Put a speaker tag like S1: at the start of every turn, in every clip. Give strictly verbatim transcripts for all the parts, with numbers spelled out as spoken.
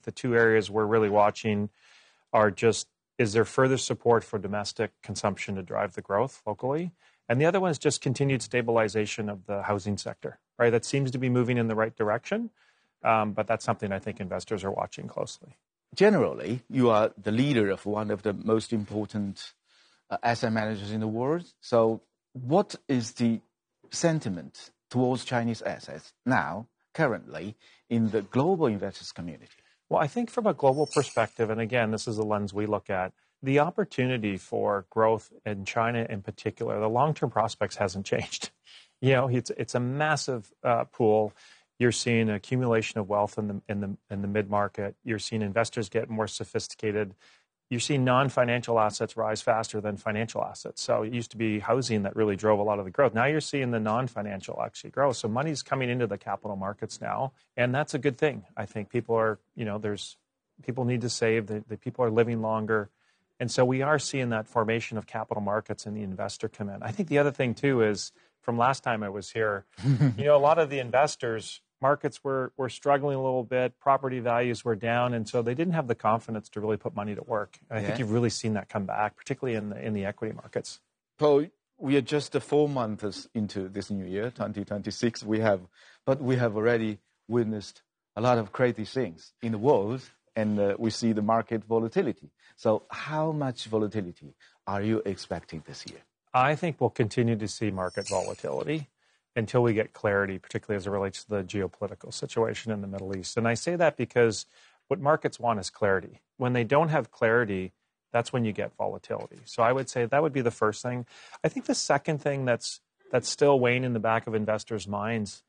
S1: The two areas we're really watching are just, is there further support for domestic consumption to drive the growth locally? And the other one is just continued stabilization of the housing sector, right? That seems to be moving in the right direction, um, but that's something I think investors are watching closely.
S2: Generally, you are the leader of one of the most important uh, asset managers in the world. So what is the sentiment towards Chinese assets now, currently, in the global investors community?
S1: Well, I think from a global perspective, and again, this is the lens we look at, the opportunity for growth in China in particular, the long-term prospects hasn't changed. You know, it's it's a massive uh, pool. You're seeing an accumulation of wealth in the in the in the mid-market. You're seeing investors get more sophisticated. You're seeing non-financial assets rise faster than financial assets. So it used to be housing that really drove a lot of the growth. Now you're seeing the non-financial actually grow. So money's coming into the capital markets now, and that's a good thing. I think people are, you know, there's people need to save. The, the people are living longer. And so we are seeing that formation of capital markets and the investor come in. I think the other thing, too, is from last time I was here, you know, a lot of the investors, markets were, were struggling a little bit, property values were down, and so they didn't have the confidence to really put money to work. And I yeah. think you've really seen that come back, particularly in the, in the equity markets.
S2: Paul, we are just four months into this new year, twenty twenty-six. We have, but we have already witnessed a lot of crazy things in the world, and uh, we see the market volatility. So how much volatility are you expecting this year?
S1: I think we'll continue to see market volatility until we get clarity, particularly as it relates to the geopolitical situation in the Middle East. And I say that because what markets want is clarity. When they don't have clarity, that's when you get volatility. So I would say that would be the first thing. I think the second thing that's that's still weighing in the back of investors' minds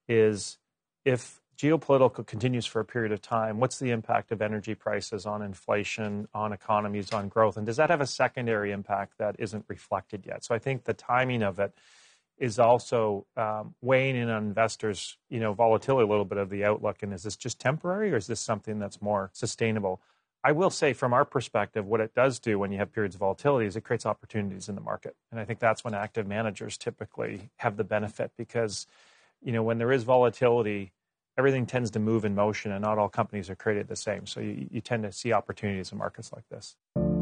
S1: is if geopolitical continues for a period of time, what's the impact of energy prices on inflation, on economies, on growth? And does that have a secondary impact that isn't reflected yet? So I think the timing of it is also um, weighing in on investors, you know, volatility a little bit of the outlook. And is this just temporary, or is this something that's more sustainable? I will say from our perspective, what it does do when you have periods of volatility is it creates opportunities in the market. And I think that's when active managers typically have the benefit because, you know, when there is volatility, everything tends to move in motion and not all companies are created the same. So you, you tend to see opportunities in markets like this.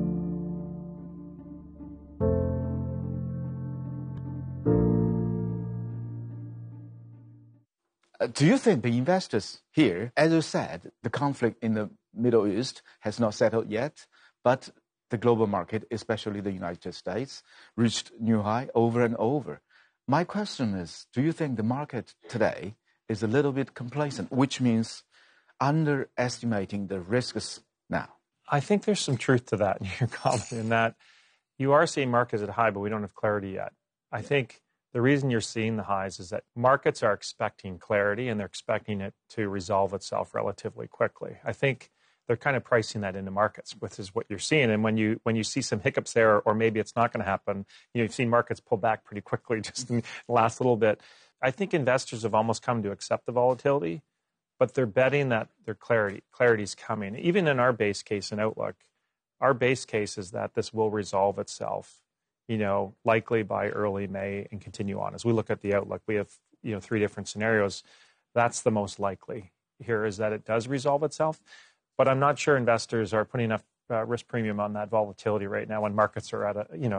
S2: Uh, do you think the investors here, as you said, the conflict in the Middle East has not settled yet, but the global market, especially the United States, reached new high over and over. My question is, do you think the market today is a little bit complacent, which means underestimating the risks now?
S1: I think there's some truth to that in your comment, in that you are seeing markets at high, but we don't have clarity yet. I think the reason you're seeing the highs is that markets are expecting clarity and they're expecting it to resolve itself relatively quickly. I think they're kind of pricing that into markets, which is what you're seeing. And when you when you see some hiccups there, or maybe it's not going to happen, you know, you've seen markets pull back pretty quickly just in the last little bit. I think investors have almost come to accept the volatility, but they're betting that their clarity clarity is coming. Even in our base case and outlook, our base case is that this will resolve itself, you know, likely by early May and continue on. As we look at the outlook, we have, you know, three different scenarios. That's the most likely here, is that it does resolve itself. But I'm not sure investors are putting enough uh, risk premium on that volatility right now when markets are at a, you know,